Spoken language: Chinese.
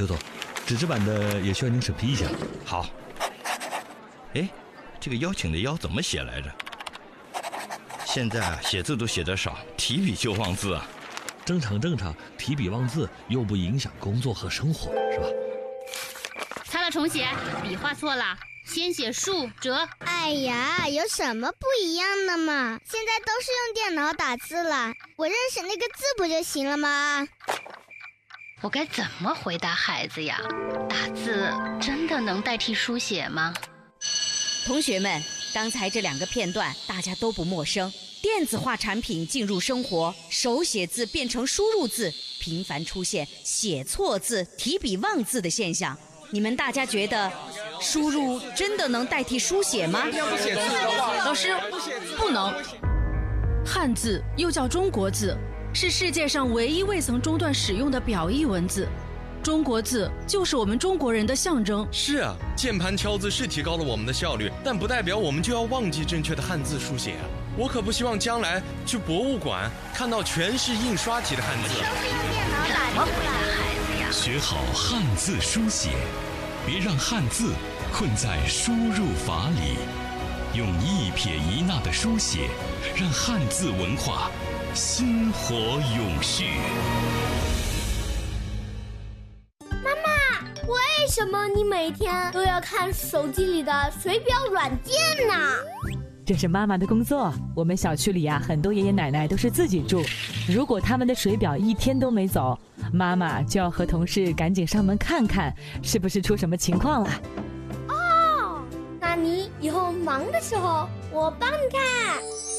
刘总，纸质版的也需要您审批一下。 好。哎，这个邀请的邀怎么写来着？现在啊，写字都写得少，提笔就忘字啊。 正常，提笔忘字又不影响工作和生活，是吧？ 擦了重写，笔画错了，先写竖折。 哎呀，有什么不一样的嘛？现在都是用电脑打字了，我认识那个字不就行了吗？ 我该怎么回答孩子呀？打字真的能代替书写吗？ 同学们，刚才这2个片段大家都不陌生。电子化产品进入生活，手写字变成输入字，频繁出现写错字、提笔忘字的现象。你们大家觉得输入真的能代替书写吗？ 老师，不能。汉字又叫中国字，是世界上唯一未曾中断使用的表意文字。中国字就是我们中国人的象征。 是啊，键盘敲字是提高了我们的效率，但不代表我们就要忘记正确的汉字书写啊！我可不希望将来去博物馆看到全是印刷体的汉字。 怎么回答孩子呀？ 学好汉字书写，别让汉字困在输入法里，用一撇一捺的书写，让汉字文化薪火永续。 为什么你每天都要看手机里的水表软件呢？ 这是妈妈的工作。我们小区里啊，很多爷爷奶奶都是自己住，如果他们的水表一天都没走，妈妈就要和同事赶紧上门看看，是不是出什么情况了。 哦，那你以后忙的时候，我帮你看。